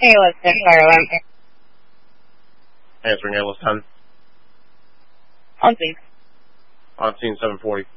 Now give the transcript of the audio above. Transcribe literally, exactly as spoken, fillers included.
A-List ten, fire alarm. Answering A-List ten. On scene. On scene seven forty.